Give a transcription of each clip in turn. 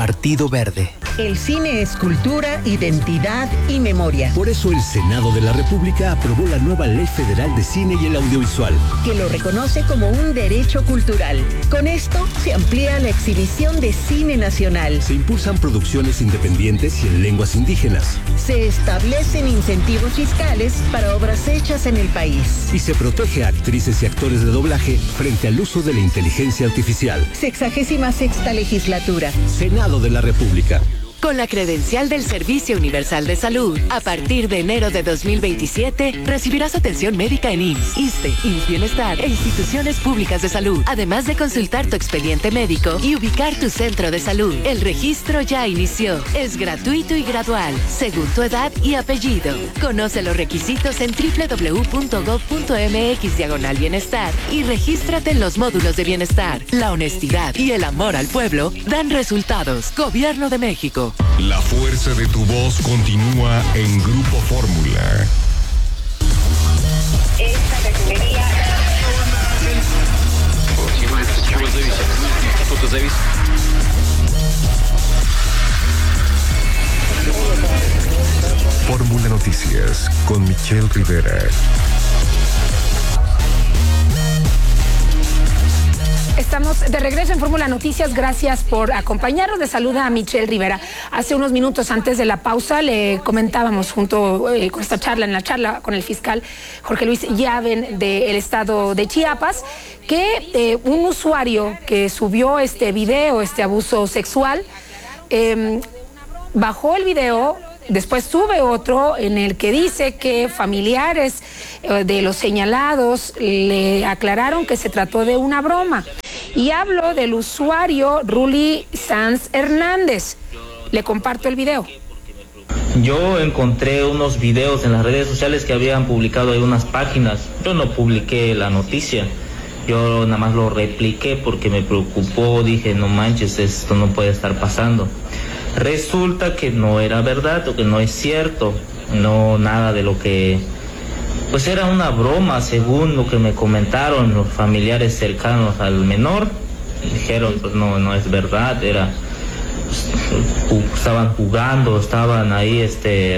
Partido Verde. El cine es cultura, identidad y memoria. Por eso el Senado de la República aprobó la nueva Ley Federal de Cine y el Audiovisual, que lo reconoce como un derecho cultural. Con esto se amplía la exhibición de cine nacional. Se impulsan producciones independientes y en lenguas indígenas. Se establecen incentivos fiscales para obras hechas en el país. Y se protege a actrices y actores de doblaje frente al uso de la inteligencia artificial. 66ª legislatura. Senado de la República. Con la credencial del Servicio Universal de Salud, a partir de enero de 2027, recibirás atención médica en IMSS, ISSSTE, IMSS Bienestar e instituciones públicas de salud, además de consultar tu expediente médico y ubicar tu centro de salud. El registro ya inició. Es gratuito y gradual, según tu edad y apellido. Conoce los requisitos en www.gov.mx/bienestar y regístrate en los módulos de bienestar. La honestidad y el amor al pueblo dan resultados. Gobierno de México. La fuerza de tu voz continúa en Grupo Fórmula. Esta refinería... Fórmula Noticias con Michelle Rivera. Estamos de regreso en Fórmula Noticias. Gracias por acompañarnos. Le saluda a Michelle Rivera. Hace unos minutos antes de la pausa le comentábamos junto con esta charla, en la charla con el fiscal Jorge Luis Llaven del estado de Chiapas, que un usuario que subió este video, este abuso sexual, bajó el video. Después sube otro en el que dice que familiares de los señalados le aclararon que se trató de una broma. Y hablo del usuario Ruli Sanz Hernández. Le comparto el video. Yo encontré unos videos en las redes sociales que habían publicado en unas páginas. Yo no publiqué la noticia. Yo nada más lo repliqué porque me preocupó. Dije, no manches, esto no puede estar pasando. Resulta que no era verdad o que no es cierto, no nada de lo que... Pues era una broma, según lo que me comentaron los familiares cercanos al menor. Dijeron, pues no es verdad, era... Pues, estaban jugando, estaban ahí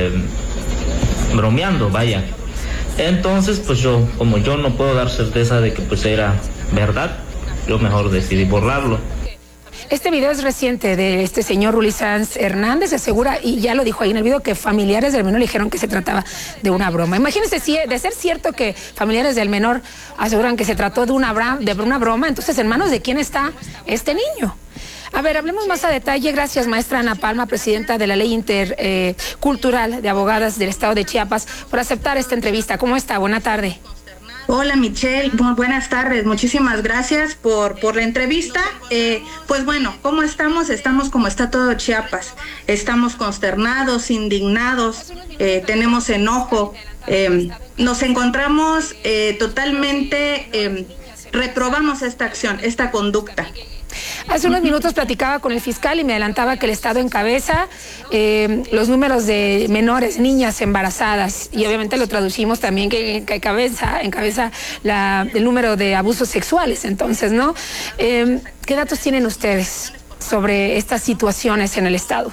bromeando, vaya. Entonces, pues como yo no puedo dar certeza de que pues era verdad, yo mejor decidí borrarlo. Este video es reciente de este señor Ruli Sanz Hernández. Asegura, y ya lo dijo ahí en el video, que familiares del menor le dijeron que se trataba de una broma. Imagínense, si de ser cierto que familiares del menor aseguran que se trató de una broma, entonces ¿en manos de quién está este niño? A ver, hablemos más a detalle. Gracias, maestra Ana Palma, presidenta de la Ley Intercultural de Abogadas del Estado de Chiapas, por aceptar esta entrevista. ¿Cómo está? Buena tarde. Hola Michelle, muy buenas tardes, muchísimas gracias por la entrevista. Pues bueno, ¿cómo estamos? Estamos como está todo Chiapas, estamos consternados, indignados, tenemos enojo, nos encontramos totalmente, reprobamos esta acción, esta conducta. Hace unos minutos platicaba con el fiscal y me adelantaba que el Estado encabeza los números de menores, niñas embarazadas, y obviamente lo traducimos también que encabeza el número de abusos sexuales. Entonces, ¿no? ¿Qué datos tienen ustedes sobre estas situaciones en el Estado?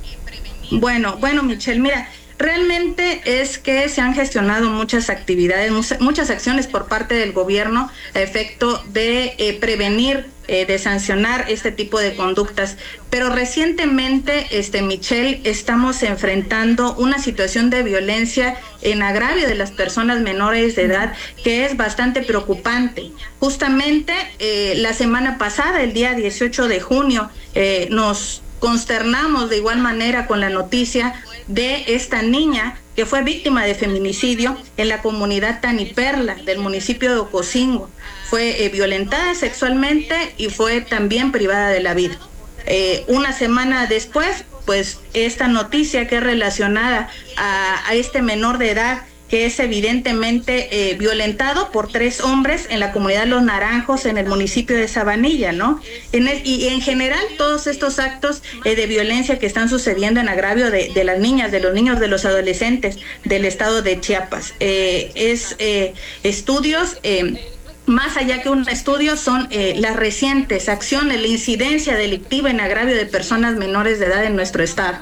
Bueno, Michelle, mira, realmente es que se han gestionado muchas actividades, muchas acciones por parte del gobierno a efecto de prevenir, de sancionar este tipo de conductas. Pero recientemente, Michelle, estamos enfrentando una situación de violencia en agravio de las personas menores de edad que es bastante preocupante. Justamente la semana pasada, el día 18 de junio, nos consternamos de igual manera con la noticia de esta niña que fue víctima de feminicidio en la comunidad Taniperla del municipio de Ocosingo. Fue violentada sexualmente y fue también privada de la vida. Una semana después, pues esta noticia que es relacionada a este menor de edad que es evidentemente violentado por 3 hombres en la comunidad Los Naranjos, en el municipio de Sabanilla, ¿no? Y en general todos estos actos de violencia que están sucediendo en agravio de las niñas, de los niños, de los adolescentes del estado de Chiapas. Estudios más allá que un estudio, son las recientes acciones, la incidencia delictiva en agravio de personas menores de edad en nuestro estado.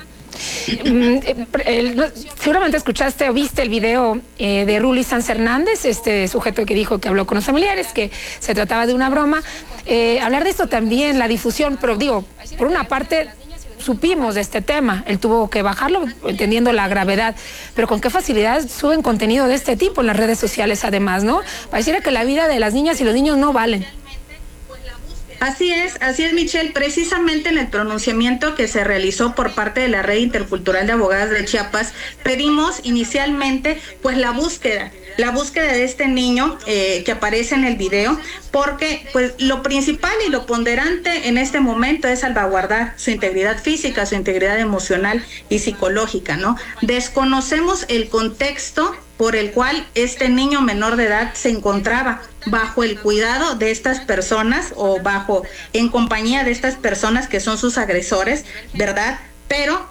Seguramente escuchaste o viste el video de Ruli Sanz Hernández, este sujeto que dijo que habló con los familiares, que se trataba de una broma. Hablar de esto también, la difusión, pero digo, por una parte supimos de este tema, él tuvo que bajarlo entendiendo la gravedad, pero con qué facilidad suben contenido de este tipo en las redes sociales además, ¿no? Pareciera que la vida de las niñas y los niños no valen. Así es, Michelle. Precisamente en el pronunciamiento que se realizó por parte de la Red Intercultural de Abogadas de Chiapas, pedimos inicialmente pues la búsqueda de este niño que aparece en el video, porque pues lo principal y lo ponderante en este momento es salvaguardar su integridad física, su integridad emocional y psicológica, ¿no? Desconocemos el contexto por el cual este niño menor de edad se encontraba bajo el cuidado de estas personas o en compañía de estas personas que son sus agresores, ¿verdad? Pero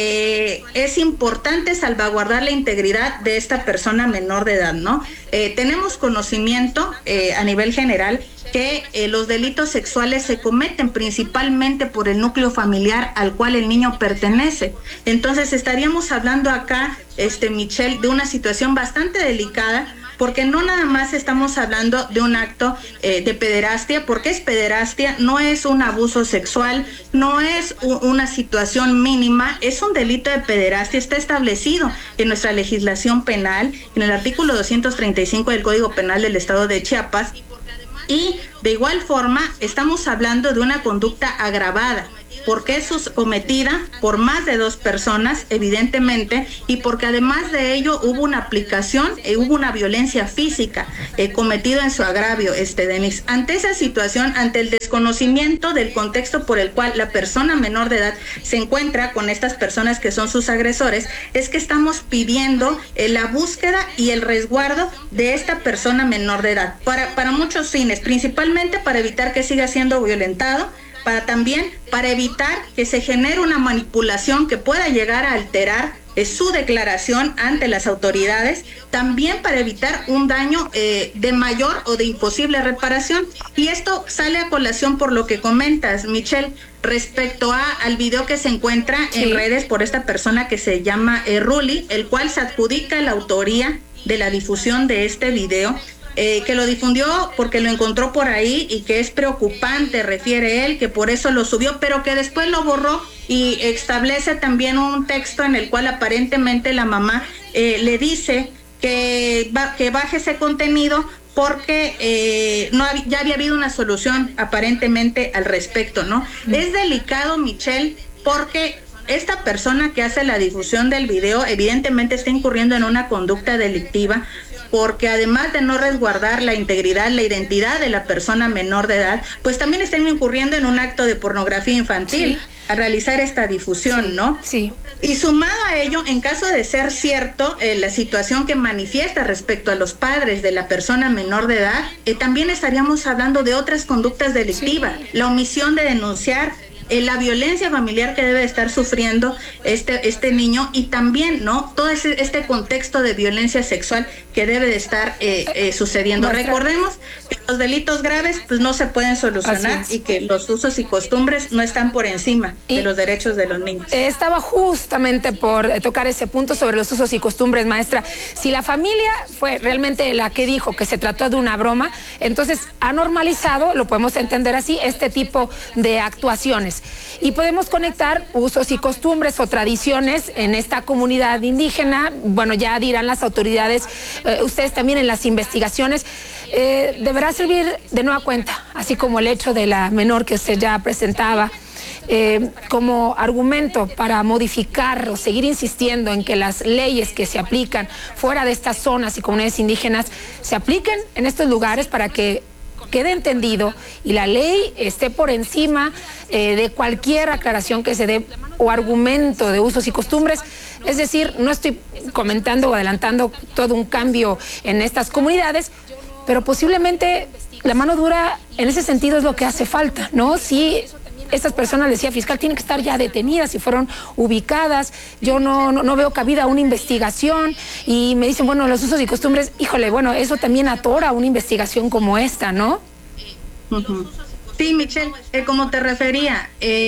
es importante salvaguardar la integridad de esta persona menor de edad, ¿no? Tenemos conocimiento a nivel general que los delitos sexuales se cometen principalmente por el núcleo familiar al cual el niño pertenece. Entonces estaríamos hablando acá, Michelle, de una situación bastante delicada, porque no nada más estamos hablando de un acto de pederastia, porque es pederastia, no es un abuso sexual, no es una situación mínima, es un delito de pederastia, está establecido en nuestra legislación penal, en el artículo 235 del Código Penal del Estado de Chiapas, y de igual forma estamos hablando de una conducta agravada, porque es cometida por más de 2 personas, evidentemente, y porque además de ello hubo una aplicación, hubo una violencia física cometida en su agravio, Denis. Ante esa situación, ante el desconocimiento del contexto por el cual la persona menor de edad se encuentra con estas personas que son sus agresores, es que estamos pidiendo la búsqueda y el resguardo de esta persona menor de edad, para muchos fines, principalmente para evitar que siga siendo violentado, para evitar que se genere una manipulación que pueda llegar a alterar su declaración ante las autoridades, también para evitar un daño de mayor o de imposible reparación. Y esto sale a colación por lo que comentas, Michelle, respecto al video que se encuentra en redes por esta persona que se llama Ruli, el cual se adjudica la autoría de la difusión de este video. Que lo difundió porque lo encontró por ahí y que es preocupante, refiere él, que por eso lo subió, pero que después lo borró y establece también un texto en el cual aparentemente la mamá le dice que baje ese contenido porque ya había habido una solución aparentemente al respecto, ¿no? Es delicado, Michelle, porque esta persona que hace la difusión del video evidentemente está incurriendo en una conducta delictiva, porque además de no resguardar la integridad, la identidad de la persona menor de edad, pues también están incurriendo en un acto de pornografía infantil al realizar esta difusión, ¿no? Sí. Y sumado a ello, en caso de ser cierto la situación que manifiesta respecto a los padres de la persona menor de edad, también estaríamos hablando de otras conductas delictivas, la omisión de denunciar, la violencia familiar que debe estar sufriendo este niño, y también, ¿no?, todo este contexto de violencia sexual que debe de estar sucediendo. Recordemos que los delitos graves pues no se pueden solucionar y que los usos y costumbres no están por encima de los derechos de los niños. Estaba justamente por tocar ese punto sobre los usos y costumbres, maestra. Si la familia fue realmente la que dijo que se trató de una broma, entonces ha normalizado, lo podemos entender así, este tipo de actuaciones. Y podemos conectar usos y costumbres o tradiciones en esta comunidad indígena. Bueno, ya dirán las autoridades, ustedes también en las investigaciones, deberá servir de nueva cuenta, así como el hecho de la menor que usted ya presentaba, como argumento para modificar o seguir insistiendo en que las leyes que se aplican fuera de estas zonas y comunidades indígenas se apliquen en estos lugares para que quede entendido y la ley esté por encima de cualquier aclaración que se dé o argumento de usos y costumbres. Es decir, no estoy comentando o adelantando todo un cambio en estas comunidades, pero posiblemente la mano dura en ese sentido es lo que hace falta, ¿no? Sí, estas personas, decía fiscal, tienen que estar ya detenidas y fueron ubicadas. Yo no veo cabida a una investigación y me dicen, bueno, los usos y costumbres, híjole, bueno, eso también atora una investigación como esta, ¿no? Sí, Michelle, como te refería,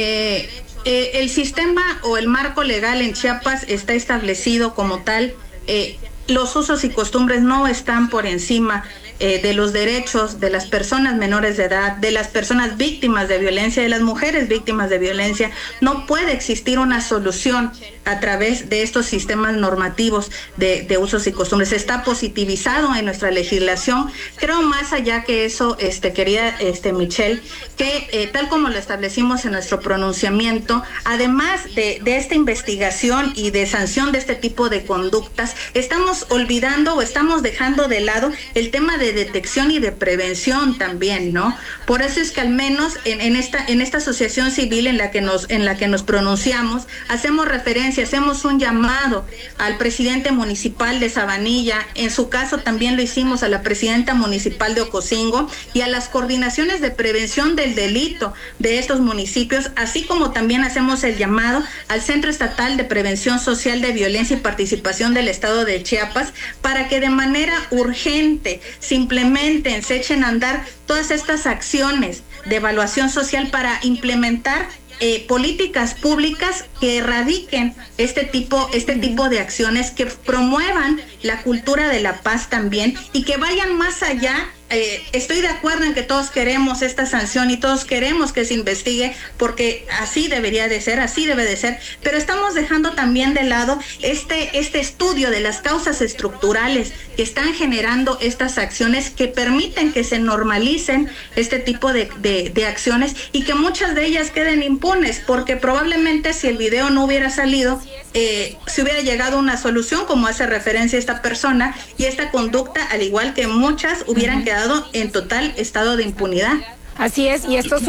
el sistema o el marco legal en Chiapas está establecido como tal. Los usos y costumbres no están por encima de los derechos de las personas menores de edad, de las personas víctimas de violencia, de las mujeres víctimas de violencia. No puede existir una solución a través de estos sistemas normativos de usos y costumbres. Está positivizado en nuestra legislación. Creo más allá que eso, querida Michelle, que tal como lo establecimos en nuestro pronunciamiento, además de esta investigación y de sanción de este tipo de conductas, estamos olvidando o estamos dejando de lado el tema de detección y de prevención también, ¿no? Por eso es que al menos en esta asociación civil en la que nos pronunciamos, hacemos referencia, hacemos un llamado al presidente municipal de Sabanilla, en su caso también lo hicimos a la presidenta municipal de Ocosingo y a las coordinaciones de prevención del delito de estos municipios, así como también hacemos el llamado al Centro Estatal de Prevención Social de Violencia y Participación del Estado de Chiapas para que de manera urgente simplemente se echen a andar todas estas acciones de evaluación social para implementar políticas públicas que erradiquen este tipo de acciones, que promuevan la cultura de la paz también y que vayan más allá. Estoy de acuerdo en que todos queremos esta sanción y todos queremos que se investigue porque así debería de ser, así debe de ser, pero estamos dejando también de lado este estudio de las causas estructurales que están generando estas acciones que permiten que se normalicen este tipo de acciones y que muchas de ellas queden impunes, porque probablemente si el video no hubiera salido, se hubiera llegado a una solución, como hace referencia esta persona, y esta conducta, al igual que muchas, hubieran quedado en total estado de impunidad. Así es, y esto